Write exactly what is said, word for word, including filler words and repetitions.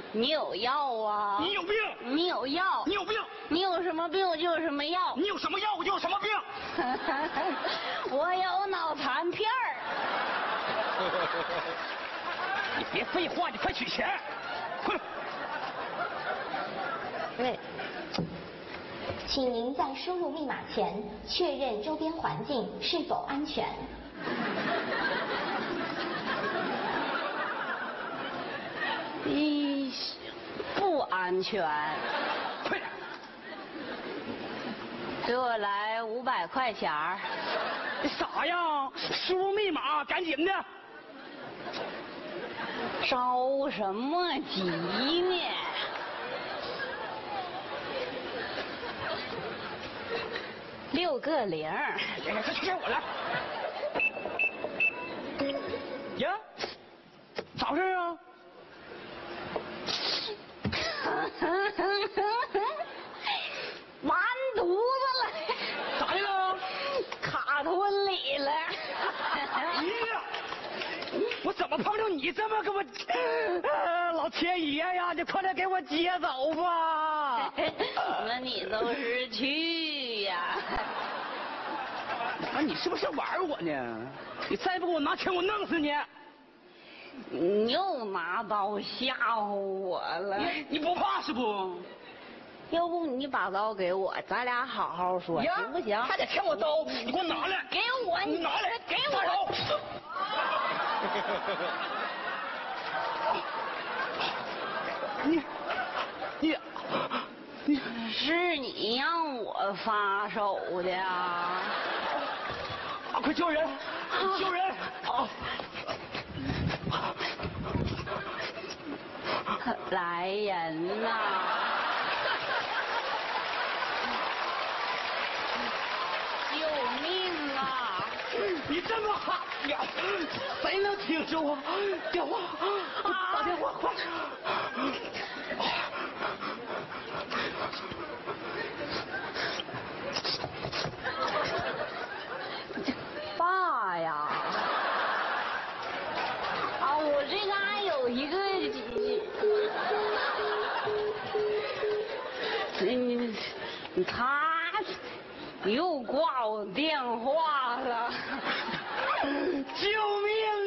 你有药啊？ 你有病！ 你有药？ 你有病！ 你有什么病我就有什么药。 你有什么药我就有什么病。 我有脑残片儿。 你别废话，你快取钱，快！ 对。 请您在输入密码前确认周边环境是否安全。 咦，不安全。 快点！ 给我来五百块钱儿。 你傻呀？输入密码，赶紧的！ 着什么急呢？六个零。 快快快，我来！呀，咋回事啊？ 完犊子了！ 咋的了？ 卡吞里了。 哎呀！我怎么碰到你这么给我，呃、老天爷呀！你快点给我接走吧！ 那你都是去呀？ 啊，你是不是玩我呢？你再不给我拿钱，我弄死你！ 你又拿刀吓唬我了。 你你不怕是不？ 要不你把刀给我，咱俩好好说，行不行？ 还得欠我刀，你给我拿来！ 给我， 你拿来！ 给我！ 你你你是你让我发手的啊！ 啊，快救人！救人！啊！ 来人呐！救命啊！ 你这么喊呀，谁能听着啊？电话，打电话快！ 爸呀！啊，我这个还有一个，你你他又挂我电话了， 救命